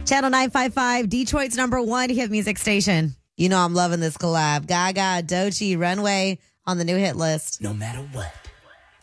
Channel 955, Detroit's #1 hit music station. You know I'm loving this collab. Gaga, Doechii, Runway on the new hit list. No matter what.